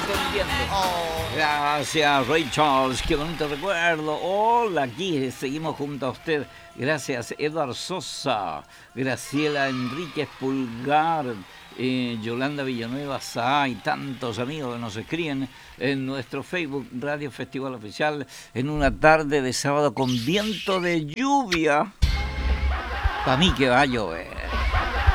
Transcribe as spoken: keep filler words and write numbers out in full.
entendiendo. Oh. Gracias, Ray Charles, qué bonito recuerdo. Hola, aquí seguimos junto a usted. Gracias, Eduardo Sosa, Graciela Enríquez Pulgar, eh, Yolanda Villanueva Sá y tantos amigos que nos escriben en nuestro Facebook Radio Festival Oficial en una tarde de sábado con viento de lluvia. Para mí que va a llover.